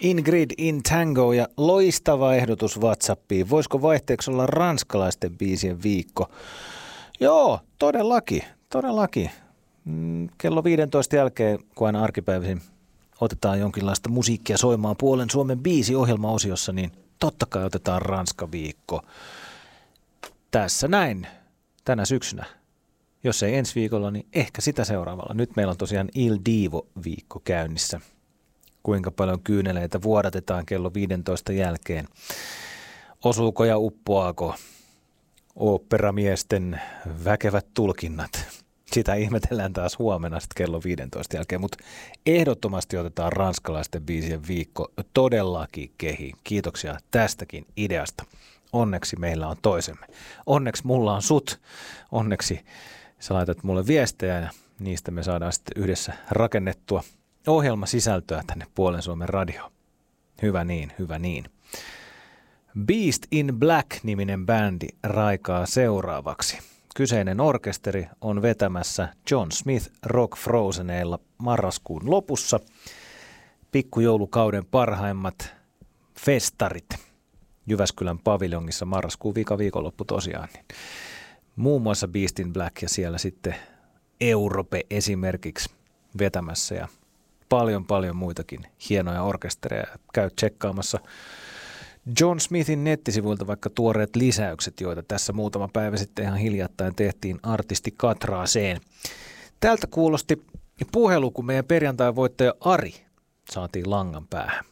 Ingrid in Tango ja loistava ehdotus WhatsAppiin. Voisiko vaihteeksi olla ranskalaisten biisien viikko? Joo, todellakin. Kello 15 jälkeen, kun aina arkipäivisin otetaan jonkinlaista musiikkia soimaan puolen Suomen biisiohjelmaosiossa, niin totta kai otetaan Ranska-viikko. Tässä näin tänä syksynä. Jos ei ensi viikolla, niin ehkä sitä seuraavalla. Nyt meillä on tosiaan Il Divo-viikko käynnissä. Kuinka paljon kyyneleitä vuodatetaan kello 15 jälkeen. Osuuko ja uppoaako oopperamiesten väkevät tulkinnat? Sitä ihmetellään taas huomenna sitten kello 15 jälkeen, mutta ehdottomasti otetaan ranskalaisten biisien viikko todellakin kehiin. Kiitoksia tästäkin ideasta. Onneksi meillä on toisemme. Onneksi mulla on sut. Onneksi sä laitat mulle viestejä ja niistä me saadaan sitten yhdessä rakennettua ohjelmasisältöä tänne Puolen Suomen radioon. Hyvä niin. Beast in Black-niminen bändi raikaa seuraavaksi. Kyseinen orkesteri on vetämässä John Smith Rock Frozeneilla marraskuun lopussa pikkujoulukauden parhaimmat festarit Jyväskylän paviljongissa marraskuun viikonloppu tosiaan. Niin muun muassa Beast in Black ja siellä sitten Europe esimerkiksi vetämässä ja paljon muitakin hienoja orkestereja. Käy tsekkaamassa John Smithin nettisivuilta vaikka tuoreet lisäykset, joita tässä muutama päivä sitten ihan hiljattain tehtiin artisti Katraaseen. Tältä kuulosti puhelu, kun meidän perjantain voittaja Ari saatiin langan päähän.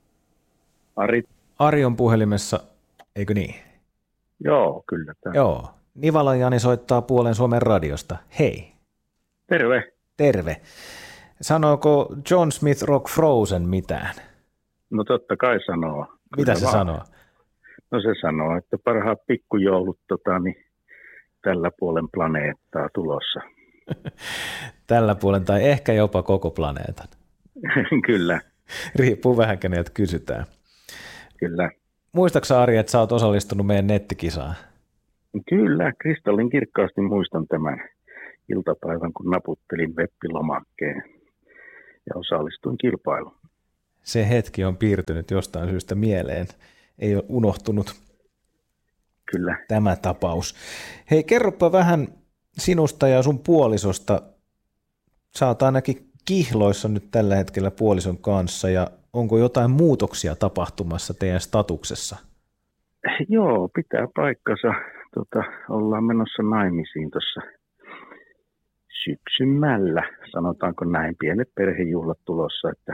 Ari on puhelimessa, eikö niin? Joo, kyllä. Joo. Nivalan Jani soittaa Puolen Suomen radiosta. Hei. Terve. Sanooko John Smith Rock Frozen mitään? No totta kai sanoo. Mitä se sanoo? No se sanoo, että parhaat pikkujoulut niin tällä puolen planeettaa tulossa. Tällä puolen tai ehkä jopa koko planeetan. Kyllä. Riippuu vähän keneltä kysytään. Kyllä. Muistaaksä Ari, että sä oot osallistunut meidän nettikisaan? Kyllä, kristallin kirkkaasti muistan tämän iltapäivän, kun naputtelin web-lomakkeen ja osallistuin kilpailuun. Se hetki on piirtynyt jostain syystä mieleen. Ei ole unohtunut. Kyllä. Tämä tapaus. Hei, kerropa vähän sinusta ja sun puolisosta. Sä oot ainakin kihloissa nyt tällä hetkellä puolison kanssa, ja onko jotain muutoksia tapahtumassa teidän statuksessa? Joo, pitää paikkansa. Ollaan menossa naimisiin tuossa syksymällä, sanotaanko näin, pienet perhejuhlat tulossa, että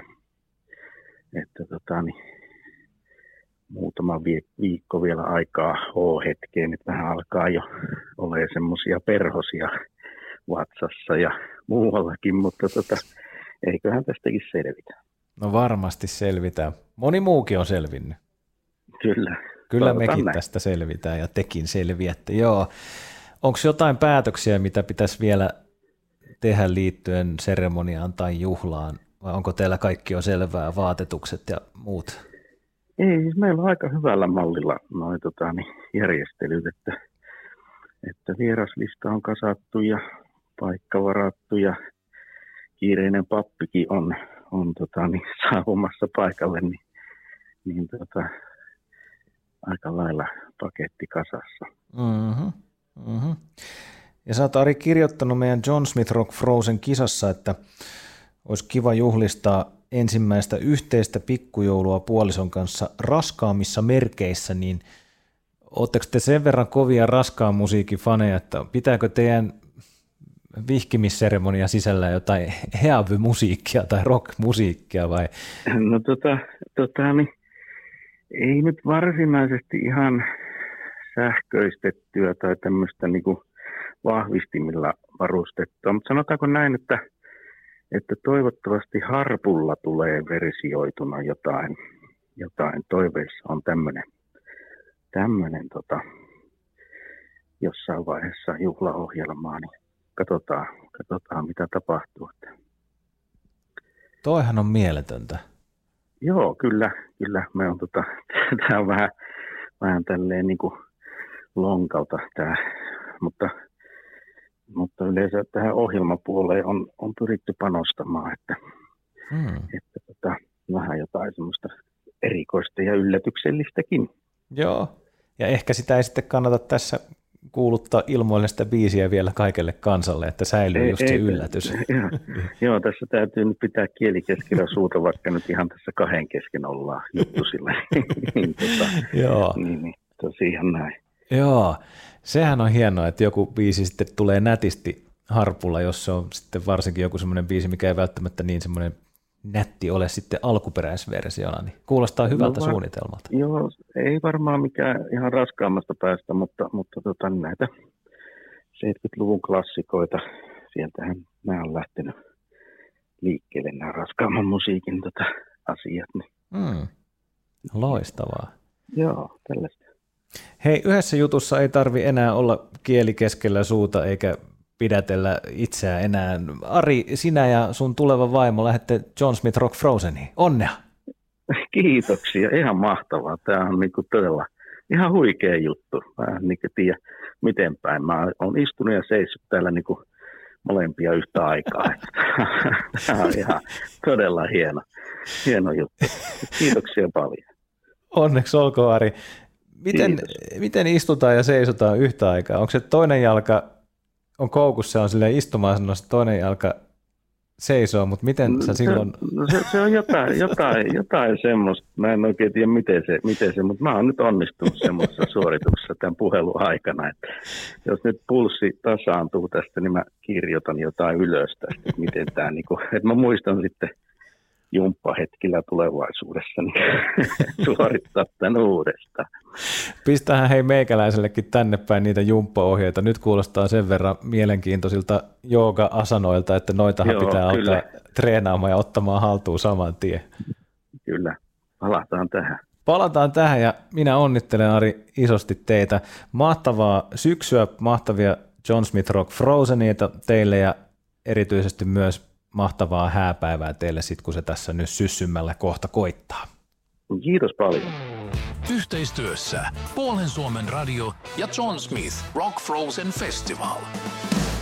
muutama viikko vielä aikaa hetkeen, että vähän alkaa jo olemaan semmoisia perhosia WhatsAppissa ja muuallakin, mutta eiköhän tästäkin selvitä. No varmasti selvitään. Moni muukin on selvinnyt. Kyllä mekin tästä selvitään ja tekin selviätte. Joo. Onko jotain päätöksiä, mitä pitäisi vielä tehdä liittyen seremoniaan tai juhlaan? Vai onko teillä kaikki jo selvää, vaatetukset ja muut? Ei, siis meillä on aika hyvällä mallilla noin järjestelyt, että vieraslista on kasattu ja paikka varattu ja kiireinen pappikin on saapumassa paikalle, niin aika lailla paketti kasassa. Mm-hmm. Ja sä oot Ari kirjoittanut meidän John Smith Rock Frozen kisassa, että olisi kiva juhlistaa ensimmäistä yhteistä pikkujoulua puolison kanssa raskaammissa merkeissä, niin ootteko te sen verran kovia raskaan musiikin faneja, että pitääkö teidän vihkimisseremonia sisällä jotain heavy-musiikkia tai rock-musiikkia vai? No ei nyt varsinaisesti ihan sähköistettyä tai tämmöistä vahvistimilla varustettua, mutta sanotaanko näin, että toivottavasti harpulla tulee versioituna jotain. Toiveissa on tämmöinen jossain vaiheessa juhlaohjelmaa, niin katsotaan mitä tapahtuu. Toihan on mieletöntä. Joo, kyllä. Me on tämä on vähän tälleen lonkalta tämä, mutta yleensä tähän ohjelmapuoleen on pyritty panostamaan, että vähän jotain semmoista ja yllätyksellistäkin. Joo, ja ehkä sitä ei sitten kannata tässä kuuluttaa ilmoille sitä biisiä vielä kaikelle kansalle, että säilyy just se yllätys. Joo, tässä täytyy nyt pitää kieli keskellä suuta, vaikka nyt ihan tässä kahden kesken ollaan juttusilla. niin, tosiaan näin. Joo, sehän on hienoa, että joku biisi sitten tulee nätisti harpulla, jos se on sitten varsinkin joku semmoinen biisi, mikä ei välttämättä niin semmoinen nätti ole sitten alkuperäisversiona, niin kuulostaa hyvältä suunnitelmalta. Joo, ei varmaan mikään ihan raskaammasta päästä, mutta näitä 70-luvun klassikoita, sieltähän nämä on lähtenyt liikkeelle, nämä raskaamman musiikin asiat. Niin. Loistavaa. Joo, tällaista. Hei, yhdessä jutussa ei tarvi enää olla kieli keskellä suuta eikä pidätellä itseään enää. Ari, sinä ja sun tuleva vaimo lähdette John Smith Rock Frozeniin. Onnea! Kiitoksia, ihan mahtavaa. Tämä on niinku todella ihan huikea juttu. Mä en niinku tiedä miten päin. Mä oon istunut ja seissyt täällä niinku molempia yhtä aikaa. Tämä on ihan todella hieno juttu. Kiitoksia paljon. Onneksi olkoon, Ari. Miten istutaan ja seisotaan yhtä aikaa? Onko se toinen jalka on koukussa, on silleen istumaan toinen jalka seisoo, mutta miten sä silloin... Se on jotain semmoista. Mä en oikein tiedä, miten se, mutta mä oon nyt onnistunut semmoisessa suorituksessa tämän puhelun aikana, että jos nyt pulssi tasaantuu tästä, niin mä kirjoitan jotain ylös tästä, että miten tämä, että mä muistan sitten jumppahetkillä tulevaisuudessa niin suorittaa tämän uudestaan. Pistähän hei meikäläisellekin tänne päin niitä jumppaohjeita. Nyt kuulostaa sen verran mielenkiintoisilta jooga-asanoilta, että noitahan pitää alkaa treenaamaan ja ottamaan haltuun saman tien. Kyllä, palataan tähän. Palataan tähän ja minä onnittelen, Ari, isosti teitä. Mahtavaa syksyä, mahtavia John Smith Rock Frozeniita teille ja erityisesti myös mahtavaa hääpäivää teille sitten, kun se tässä nyt syssymmällä kohta koittaa. Kiitos paljon. Yhteistyössä Puolen Suomen radio ja John Smith Rock Frozen Festival.